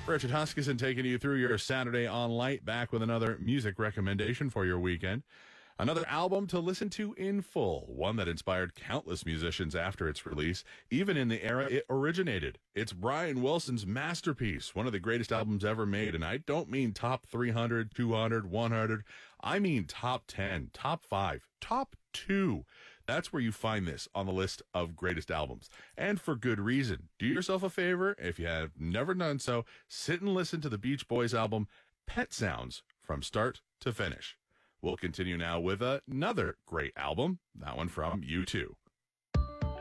Richard Huskisson taking you through your Saturday on Light, back with another music recommendation for your weekend. Another album to listen to in full, one that inspired countless musicians after its release, even in the era it originated. It's Brian Wilson's masterpiece, one of the greatest albums ever made, and I don't mean top 300, 200, 100. I mean top 10, top 5, top 2. That's where you find this on the list of greatest albums. And for good reason. Do yourself a favor, if you have never done so, sit and listen to the Beach Boys album, Pet Sounds, from start to finish. We'll continue now with another great album, that one from U2.